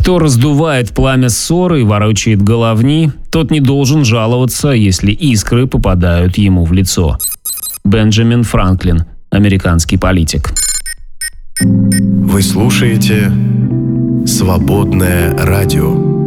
Кто раздувает пламя ссоры и ворочает головни, тот не должен жаловаться, если искры попадают ему в лицо. Бенджамин Франклин, американский политик. Вы слушаете «Свободное радио».